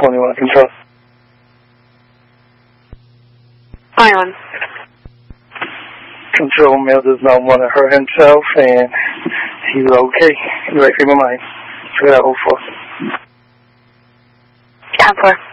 21 control. Ion. Control, male does not want to hurt himself, and he's okay. Right frame of mind. 3 out 04. 10-4.